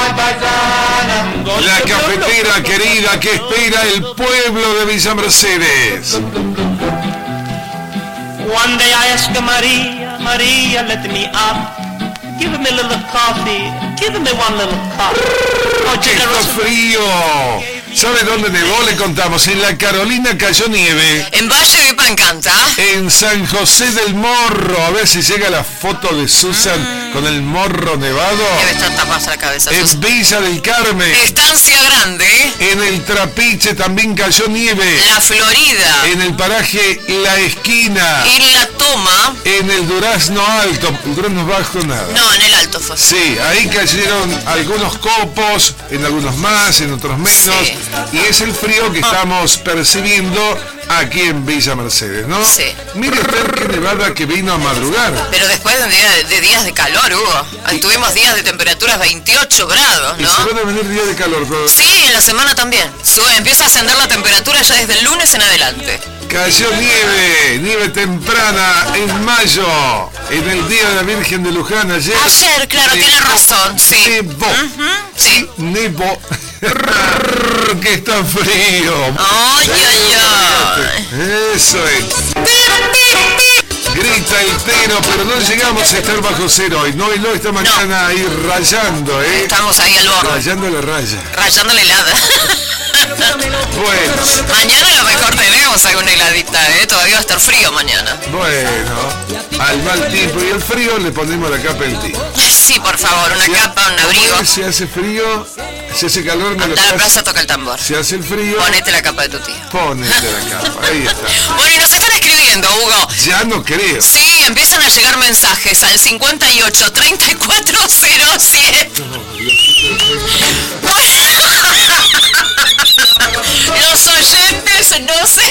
La cafetera querida que espera el pueblo de Villa Mercedes. One day I asked Maria, Maria, let me up. Give me a little coffee. Give me one little coffee. Oh, ¡Qué frío! ¿Sabe dónde nevó? Le contamos. En la Carolina cayó nieve. En Valle de Pancanta. En San José del Morro. A ver si llega la foto de Susan con el morro nevado. Debe estar tapada la cabeza. En Villa del Carmen. Estancia Grande. En el Trapiche también cayó nieve. La Florida. En el paraje La Esquina. En La Toma. En el Durazno Alto. El Durazno Bajo nada. No, en el Alto fue. Sí, ahí cayeron algunos copos, en algunos más, en otros menos. Sí. Y es el frío que estamos percibiendo aquí en Villa Mercedes, ¿no? Sí. Mire usted qué nevada que vino a madrugar. Pero después de días de calor, Hugo. Tuvimos días de temperaturas 28 grados, ¿no? Y se van a venir días de calor. Pero... Sí, en la semana también. Empieza a ascender la temperatura ya desde el lunes en adelante. Cayó nieve temprana en mayo, en el Día de la Virgen de Luján ayer. Ayer, claro, tiene razón, sí. Nevó. Sí. Nevó. Que está frío. Ay, ay, ay. Eso es. Grita el tero, pero no llegamos a estar bajo cero hoy. No, y no esta mañana ahí rayando, Estamos ahí al borde. Rayando la raya. Rayando la helada. Bueno. Mañana a lo mejor tenemos alguna heladita, Todavía va a estar frío mañana. Bueno, al mal tiempo y el frío le ponemos la capa del tío. Sí, por favor, una capa, un abrigo. Si hace frío, si hace calor, me anda a la plaza, toca el tambor. Si hace el frío, ponete la capa de tu tío. Ponete la capa, ahí está. Bueno, y nos están escribiendo, Hugo. Ya no creo. Sí, empiezan a llegar mensajes al 58 3407. Los oyentes no se